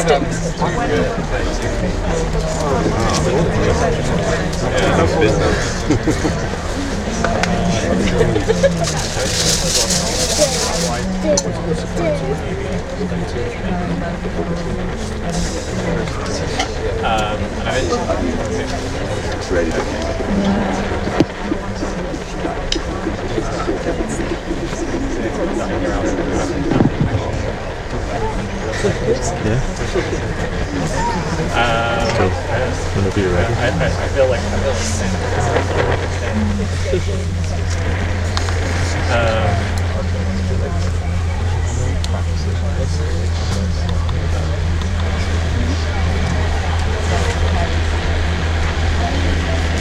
systems. Yeah, no business. Ready to Yeah. Whenever you're ready. I feel like